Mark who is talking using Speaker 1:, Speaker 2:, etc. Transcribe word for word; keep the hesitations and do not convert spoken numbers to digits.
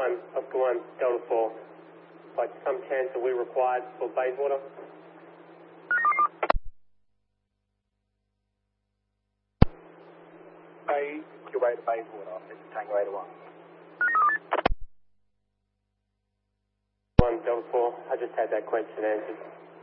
Speaker 1: one, Oscar one, Delta four. By some chance are we required for Bayswater?
Speaker 2: Bay, your way to Bayswater, it's Tango eight one.
Speaker 1: one, Delta four, I just had that question answered.